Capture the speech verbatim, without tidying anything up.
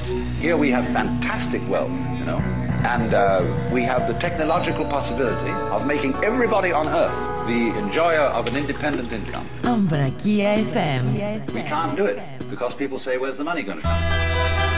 Here we have fantastic wealth, you know, and uh, we have the technological possibility of making everybody on earth the enjoyer of an independent income. Αμβρακία εφ εμ. We can't do it because people say, where's the money going to come?